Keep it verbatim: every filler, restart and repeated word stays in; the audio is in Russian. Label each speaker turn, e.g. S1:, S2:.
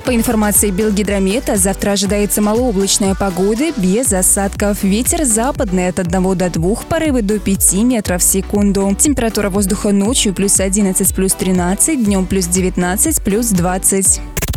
S1: По информации Белгидромета, завтра ожидается малооблачная погода без осадков. Ветер западный от одного до двух, порывы до пяти метров в секунду. Температура воздуха ночью плюс одиннадцать, плюс тринадцать, днем плюс девятнадцать, плюс двадцать.